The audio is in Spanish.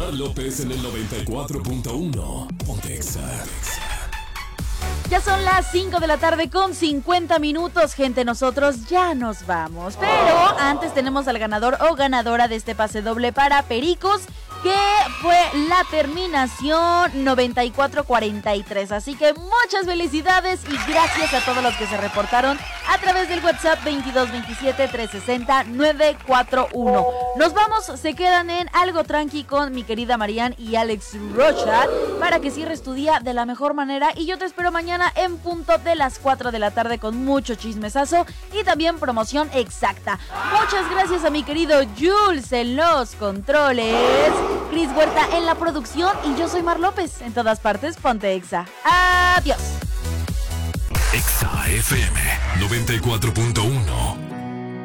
Mar López en el 94.1. Pontexa. Ya son las 5 de la tarde con 50 minutos, gente, nosotros ya nos vamos. Pero antes tenemos al ganador o ganadora de este pase doble para Pericos, que fue la terminación 9443. Así que muchas felicidades y gracias a todos los que se reportaron a través del WhatsApp 2227-360-941. Nos vamos, se quedan en Algo Tranqui con mi querida Marianne y Alex Rocha para que cierres tu día de la mejor manera. Y yo te espero mañana en punto de las 4 de la tarde con mucho chismesazo y también promoción exacta. Muchas gracias a mi querido Jules en los controles, Cris Huerta en la producción y yo soy Mar López. En todas partes, ponte Exa. Adiós. Exa FM 94.1.